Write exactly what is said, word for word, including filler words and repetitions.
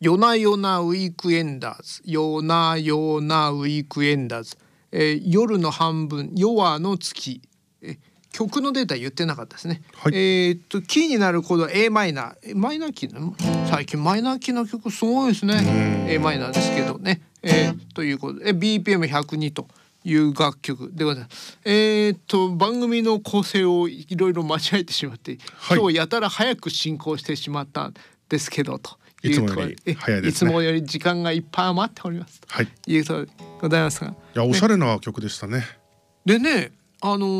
夜な夜なウィークエンダーズ、夜な夜なウィークエンダーズ、えー、夜の半分、夜の月、えー、曲のデータ言ってなかったですね、はい、えー、っとキーになるコードは A マイナー、マイナーキーの最近マイナーキーの曲すごいですね。 A マイナーですけどね、えー、ということで ビーピーエムひゃくに という楽曲でございます。えー、っと番組の構成をいろいろ間違えてしまって、はい、今日やたら早く進行してしまったんですけどといつもより早いですね。 いつもより時間がいっぱい余っております、はい、いうことでございますが、いやおしゃれな曲でしたね。 でね、あの